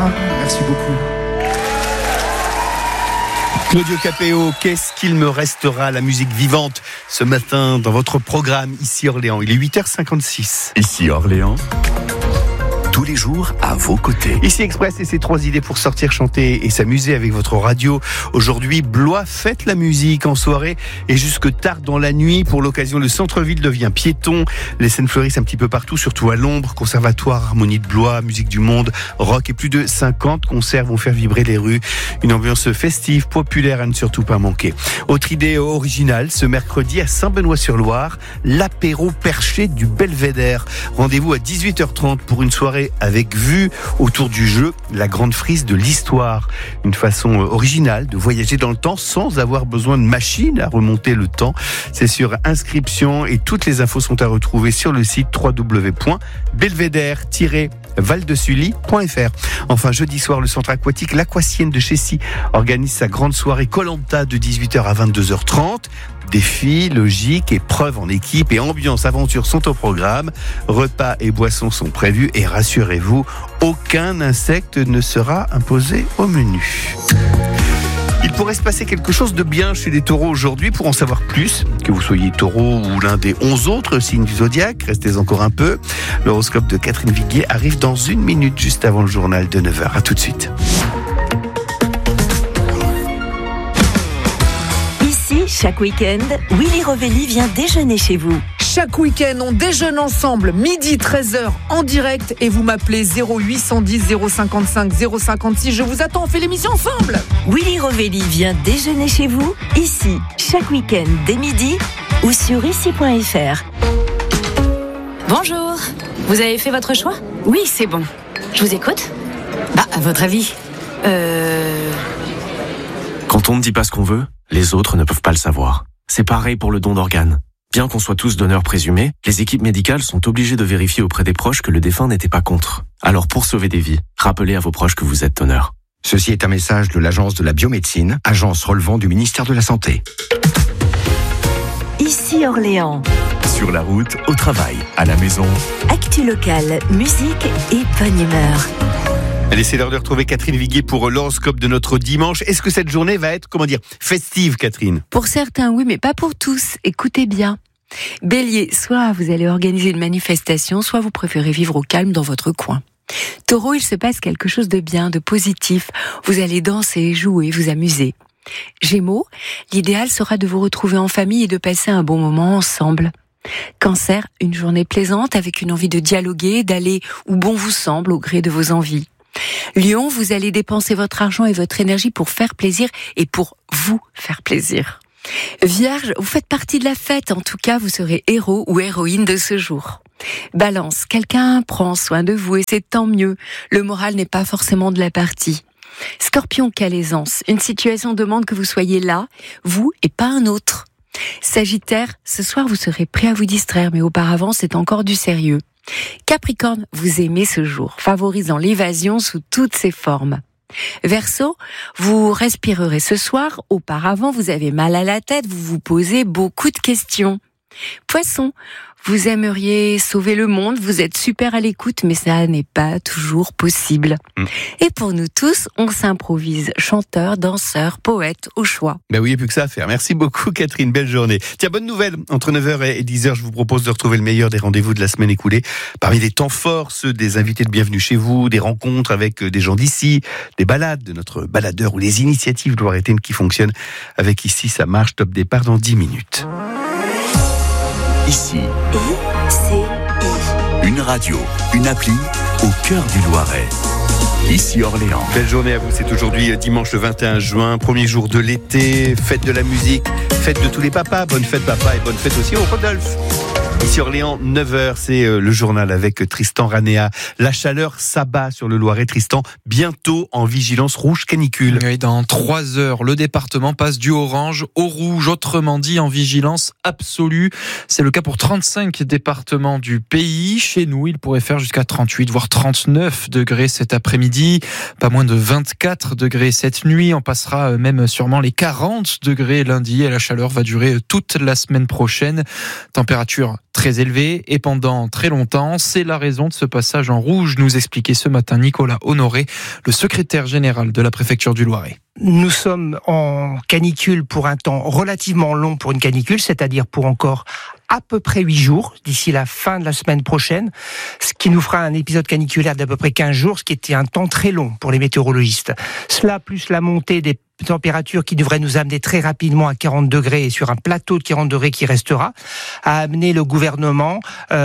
Merci beaucoup. Claudio Capéo, qu'est-ce qu'il me restera, la musique vivante, ce matin dans votre programme ici Orléans. Il est 8h56. Ici Orléans, tous les jours à vos côtés. Ici Express et ses 3 idées pour sortir, chanter et s'amuser avec votre radio. Aujourd'hui, Blois fête la musique en soirée et jusque tard dans la nuit. Pour l'occasion, le centre-ville devient piéton. Les scènes fleurissent un petit peu partout, surtout à l'ombre. Conservatoire, Harmonie de Blois, Musique du Monde, rock et plus de 50 concerts vont faire vibrer les rues. Une ambiance festive, populaire à ne surtout pas manquer. Autre idée originale, ce mercredi à Saint-Benoît-sur-Loire, l'apéro perché du Belvédère. Rendez-vous à 18h30 pour une soirée avec vue autour du jeu La Grande Frise de l'Histoire. Une façon originale de voyager dans le temps sans avoir besoin de machine à remonter le temps. C'est sur inscription et toutes les infos sont à retrouver sur le site www.belvédère-valdesully.fr. Enfin, jeudi soir, le centre aquatique L'Aquatienne de Chessy organise sa grande soirée Koh-Lanta de 18h à 22h30. Défis, logique, épreuves en équipe et ambiance aventure sont au programme. Repas et boissons sont prévus et rassurez-vous, aucun insecte ne sera imposé au menu. Il pourrait se passer quelque chose de bien chez les taureaux aujourd'hui. Pour en savoir plus, que vous soyez taureau ou l'un des 11 autres signes du zodiaque, restez encore un peu. L'horoscope de Catherine Viguier arrive dans 1 minute, juste avant le journal de 9h. À tout de suite. Chaque week-end, Willy Rovelli vient déjeuner chez vous. Chaque week-end, on déjeune ensemble, midi 13h en direct et vous m'appelez 0810 055 056. Je vous attends, on fait l'émission ensemble. Willy Rovelli vient déjeuner chez vous, ici, chaque week-end dès midi ou sur ici.fr. Bonjour, vous avez fait votre choix ? Oui, c'est bon. Je vous écoute ? À votre avis Quand on ne dit pas ce qu'on veut, les autres ne peuvent pas le savoir. C'est pareil pour le don d'organes. Bien qu'on soit tous donneurs présumés, les équipes médicales sont obligées de vérifier auprès des proches que le défunt n'était pas contre. Alors pour sauver des vies, rappelez à vos proches que vous êtes donneur. Ceci est un message de l'Agence de la biomédecine, agence relevant du ministère de la Santé. Ici Orléans. Sur la route, au travail, à la maison. Actu locale, musique et bonne humeur. Allez, c'est l'heure de retrouver Catherine Viguier pour l'horoscope de notre dimanche. Est-ce que cette journée va être, festive, Catherine ? Pour certains, oui, mais pas pour tous. Écoutez bien. Bélier, soit vous allez organiser une manifestation, soit vous préférez vivre au calme dans votre coin. Taureau, il se passe quelque chose de bien, de positif. Vous allez danser, jouer, vous amuser. Gémeaux, l'idéal sera de vous retrouver en famille et de passer un bon moment ensemble. Cancer, une journée plaisante avec une envie de dialoguer, d'aller où bon vous semble au gré de vos envies. Lion, vous allez dépenser votre argent et votre énergie pour faire plaisir et pour vous faire plaisir. Vierge, vous faites partie de la fête, en tout cas vous serez héros ou héroïne de ce jour. Balance, quelqu'un prend soin de vous et c'est tant mieux, le moral n'est pas forcément de la partie. Scorpion, quelle aisance, une situation demande que vous soyez là, vous et pas un autre. Sagittaire, ce soir vous serez prêt à vous distraire, mais auparavant c'est encore du sérieux. Capricorne, vous aimez ce jour, favorisant l'évasion sous toutes ses formes. Verseau, vous respirerez ce soir, auparavant vous avez mal à la tête, vous vous posez beaucoup de questions. Poisson, vous aimeriez sauver le monde, vous êtes super à l'écoute, mais ça n'est pas toujours possible. Et pour nous tous, on s'improvise chanteur, danseur, poète au choix. Ben oui, il n'y a plus que ça à faire. Merci beaucoup Catherine, belle journée. Tiens, bonne nouvelle, entre 9h et 10h, je vous propose de retrouver le meilleur des rendez-vous de la semaine écoulée. Parmi les temps forts, ceux des invités de Bienvenue chez vous, des rencontres avec des gens d'ici, des balades de notre baladeur ou les initiatives de Loire-Athéne qui fonctionnent. Avec Ici, ça marche, top départ dans 10 minutes. Ici, ICI. une radio, une appli au cœur du Loiret. Ici Orléans. Belle journée à vous, c'est aujourd'hui dimanche le 21 juin, premier jour de l'été, fête de la musique, fête de tous les papas, bonne fête papa et bonne fête aussi au Rodolphe. Ici Orléans, 9h, c'est le journal avec Tristan Ranéa. La chaleur s'abat sur le Loiret. Tristan, bientôt en vigilance rouge canicule. Oui, dans 3 heures, le département passe du orange au rouge, autrement dit en vigilance absolue. C'est le cas pour 35 départements du pays. Chez nous, il pourrait faire jusqu'à 38, voire 39 degrés cet après-midi. Pas moins de 24 degrés cette nuit. On passera même sûrement les 40 degrés lundi et la chaleur va durer toute la semaine prochaine. Température très élevé et pendant très longtemps. C'est la raison de ce passage en rouge, nous expliquait ce matin Nicolas Honoré, le secrétaire général de la préfecture du Loiret. Nous sommes en canicule pour un temps relativement long pour une canicule, c'est-à-dire pour encore à peu près 8 jours, d'ici la fin de la semaine prochaine, ce qui nous fera un épisode caniculaire d'à peu près 15 jours, ce qui était un temps très long pour les météorologistes. Cela plus la montée des températures qui devrait nous amener très rapidement à 40 degrés et sur un plateau de 40 degrés qui restera, a amené le gouvernement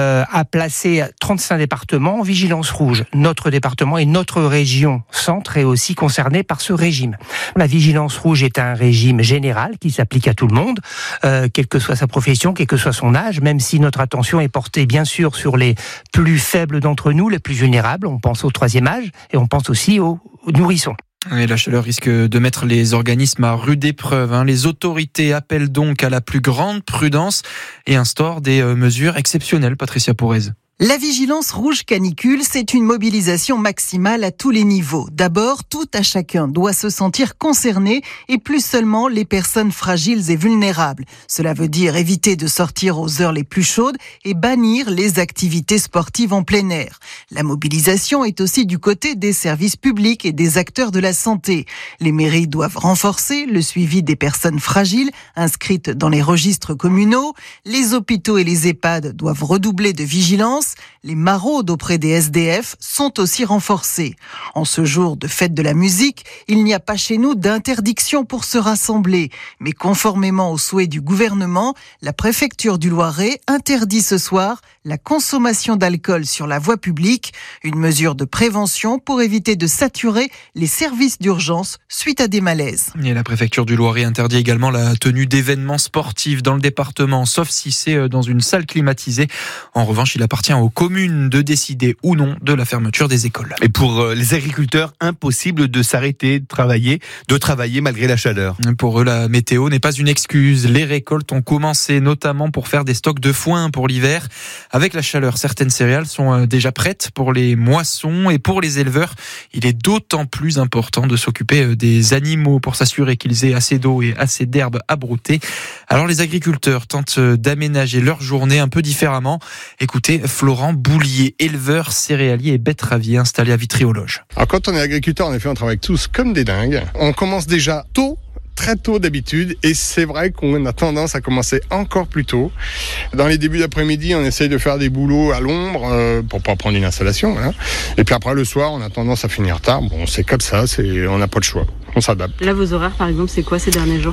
à placer 35 départements en vigilance rouge. Notre département et notre région centre est aussi concernée par ce régime. La vigilance rouge est un régime général qui s'applique à tout le monde, quelle que soit sa profession, quel que soit son âge, même si notre attention est portée bien sûr sur les plus faibles d'entre nous, les plus vulnérables. On pense au 3e âge et on pense aussi aux nourrissons. Et la chaleur risque de mettre les organismes à rude épreuve. Les autorités appellent donc à la plus grande prudence et instaurent des mesures exceptionnelles. Patricia Pourez. La vigilance rouge canicule, c'est une mobilisation maximale à tous les niveaux. D'abord, tout à chacun doit se sentir concerné et plus seulement les personnes fragiles et vulnérables. Cela veut dire éviter de sortir aux heures les plus chaudes et bannir les activités sportives en plein air. La mobilisation est aussi du côté des services publics et des acteurs de la santé. Les mairies doivent renforcer le suivi des personnes fragiles inscrites dans les registres communaux. Les hôpitaux et les EHPAD doivent redoubler de vigilance. Les maraudes auprès des SDF sont aussi renforcées. En ce jour de fête de la musique, il n'y a pas chez nous d'interdiction pour se rassembler. Mais conformément aux souhaits du gouvernement, la préfecture du Loiret interdit ce soir la consommation d'alcool sur la voie publique, une mesure de prévention pour éviter de saturer les services d'urgence suite à des malaises. Et la préfecture du Loiret interdit également la tenue d'événements sportifs dans le département, sauf si c'est dans une salle climatisée. En revanche, il appartient aux communes de décider ou non de la fermeture des écoles. Et pour les agriculteurs, impossible de s'arrêter de travailler malgré la chaleur. Pour eux, la météo n'est pas une excuse. Les récoltes ont commencé, notamment pour faire des stocks de foin pour l'hiver. Avec la chaleur, certaines céréales sont déjà prêtes pour les moissons. Et pour les éleveurs, il est d'autant plus important de s'occuper des animaux pour s'assurer qu'ils aient assez d'eau et assez d'herbe à brouter. Alors les agriculteurs tentent d'aménager leur journée un peu différemment. Écoutez Florent Boulier, éleveur céréalier et betteravier installé à Vitry-aux-Loges. Alors quand on est agriculteur, en effet, on travaille tous comme des dingues. On commence déjà tôt, très tôt d'habitude, et c'est vrai qu'on a tendance à commencer encore plus tôt. Dans les débuts d'après-midi, on essaye de faire des boulots à l'ombre pour pas prendre une installation. Voilà. Et puis après le soir, on a tendance à finir tard. Bon, c'est comme ça, on n'a pas de choix. On s'adapte. Là, vos horaires, par exemple, c'est quoi ces derniers jours ?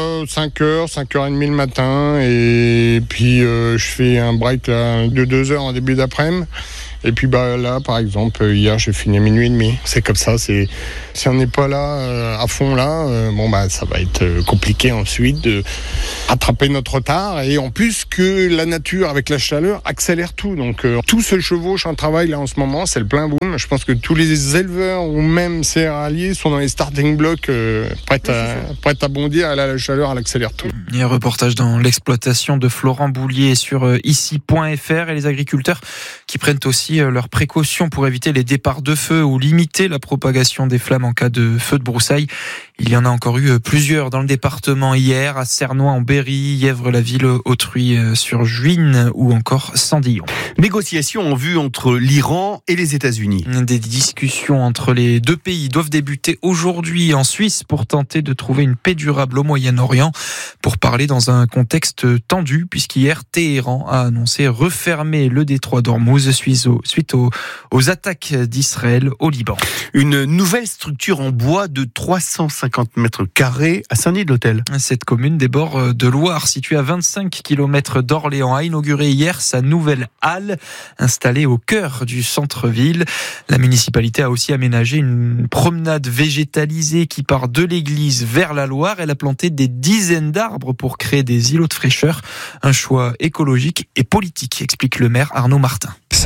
5h, 5h30 le matin, et puis je fais un break là, de 2 heures en début d'après-midi. Et puis là, par exemple, hier, j'ai fini à 12h30. C'est comme ça. Si on n'est pas là à fond là, ça va être compliqué ensuite de rattraper notre retard. Et en plus que la nature avec la chaleur accélère tout. Donc tout se chevauche en travail là en ce moment. C'est le plein boom. Je pense que tous les éleveurs ou même céréaliers sont dans les starting blocks, prêts à bondir. Et là, la chaleur, elle accélère tout. Il y a un reportage dans l'exploitation de Florent Boulier sur ici.fr et les agriculteurs qui prennent aussi leurs précautions pour éviter les départs de feu ou limiter la propagation des flammes en cas de feu de broussailles. Il y en a encore eu plusieurs dans le département hier, à Cernois en Berry, Yèvre-la-Ville, Autruy-sur-Juine ou encore Sandillon. Négociations en vue entre l'Iran et les États-Unis. Des discussions entre les deux pays doivent débuter aujourd'hui en Suisse pour tenter de trouver une paix durable au Moyen-Orient. Pour parler dans un contexte tendu, puisqu'hier, Téhéran a annoncé refermer le détroit d'Ormuz suite aux attaques d'Israël au Liban. Une nouvelle structure en bois de 350 mètres carrés à Saint-Denis-de-l'Hôtel. Cette commune des bords de Loire, située à 25 km d'Orléans, a inauguré hier sa nouvelle halle installée au cœur du centre-ville. La municipalité a aussi aménagé une promenade végétalisée qui part de l'église vers la Loire. Elle a planté des dizaines d'arbres pour créer des îlots de fraîcheur. Un choix écologique et politique, explique le maire Arnaud Martin. Ça va au-delà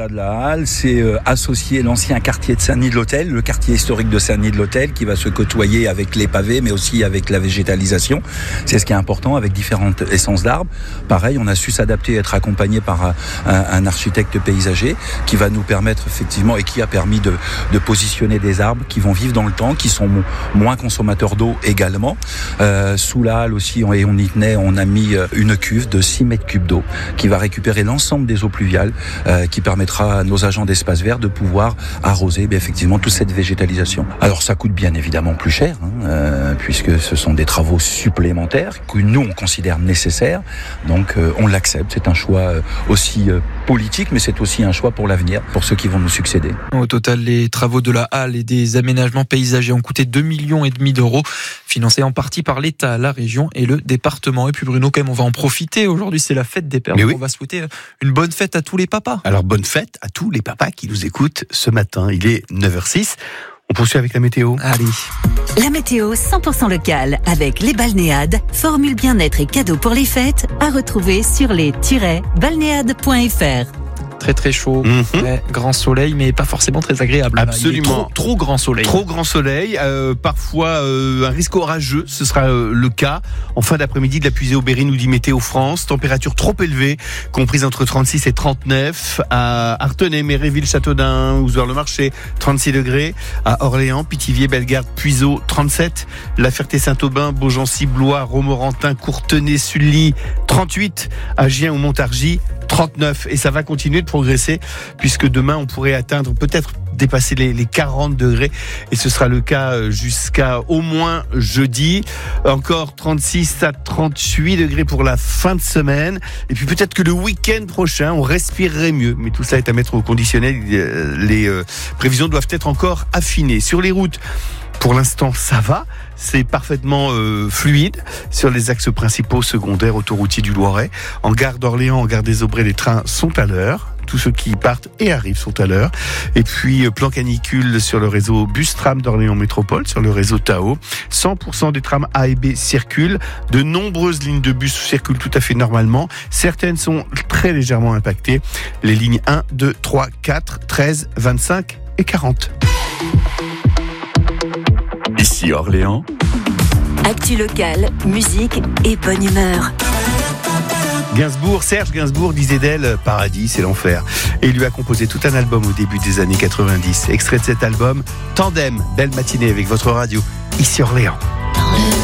au-delà de la halle, c'est associer l'ancien quartier de Saint-Denis-de-l'Hôtel, le quartier historique de Saint-Denis-de-l'Hôtel, qui va se côtoyer avec les pavés, mais aussi avec la végétalisation. C'est ce qui est important, avec différentes essences d'arbres. Pareil, on a su s'adapter et être accompagné par un architecte paysager qui va nous permettre effectivement, et qui a permis de positionner des arbres qui vont vivre dans le temps, qui sont moins consommateurs d'eau également. Sous la halle aussi, on y tenait, on a mis une cuve de 6 mètres cubes d'eau qui va récupérer l'ensemble des eaux pluviales, qui permettra à nos agents d'espace vert de pouvoir arroser effectivement toute cette végétalisation. Alors ça coûte bien évidemment plus cher, puisque ce sont des travaux supplémentaires que nous on considère nécessaires, donc on l'accepte. C'est un choix aussi politique, mais c'est aussi un choix pour l'avenir, pour ceux qui vont nous succéder. Au total, les travaux de la halle et des aménagements paysagers ont coûté 2,5 millions d'euros, financés en partie par l'État, la région et le département. Et puis Bruno, quand même, on va en profiter. Aujourd'hui, c'est la fête des pères. On va souhaiter une bonne fête à tous les papas. Alors, bonne fête à tous les papas qui nous écoutent ce matin. Il est 9h06. On poursuit avec la météo. Allez. La météo 100% locale avec les balnéades, formule bien-être et cadeaux pour les fêtes à retrouver sur les-balnéades.fr. Très très chaud, grand soleil, mais pas forcément très agréable. Absolument. Trop grand soleil. Trop grand soleil, parfois un risque orageux, ce sera le cas. En fin d'après-midi, de la pluie au Berry, nous dit Météo France. Température trop élevée, comprise entre 36 et 39. À Artenay, Méréville, Châteaudun, Ouzouer-le-Marché, 36 degrés. À Orléans, Pithiviers, Bellegarde, Puiseaux, 37. La Ferté-Saint-Aubin, Beaugency, Blois, Romorantin, Courtenay, Sully, 38. À Gien ou Montargis, 39. Et ça va continuer de progresser, puisque demain on pourrait atteindre, peut-être dépasser les 40 degrés, et ce sera le cas jusqu'à au moins jeudi. Encore 36 à 38 degrés pour la fin de semaine, et puis peut-être que le week-end prochain on respirerait mieux, mais tout ça est à mettre au conditionnel. Les prévisions doivent être encore affinées. Sur les routes, pour l'instant ça va, c'est parfaitement fluide sur les axes principaux, secondaires, autoroutiers du Loiret. En gare d'Orléans, en gare des Aubrais, les trains sont à l'heure. Tous ceux qui partent et arrivent sont à l'heure. Et puis, plan canicule sur le réseau bus-tram d'Orléans Métropole, sur le réseau Tao. 100% des trams A et B circulent. De nombreuses lignes de bus circulent tout à fait normalement. Certaines sont très légèrement impactées. Les lignes 1, 2, 3, 4, 13, 25 et 40. Ici Orléans. Actu locale, musique et bonne humeur. Serge Gainsbourg disait d'elle, paradis, c'est l'enfer. Et il lui a composé tout un album au début des années 90. Extrait de cet album, Tandem, belle matinée avec votre radio, ici Orléans.